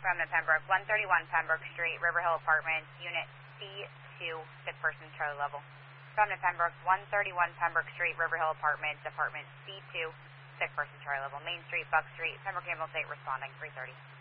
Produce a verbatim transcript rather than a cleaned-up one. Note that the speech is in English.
from the Pembroke, one thirty-one Pembroke Street, River Hill Apartments, Unit C two, sick person, Charlie level. From the Pembroke, one thirty-one Pembroke Street, River Hill Apartments, Apartment C two, sick person, Charlie level. Main Street, Buck Street, Pembroke Ambulance eight responding, three thirty.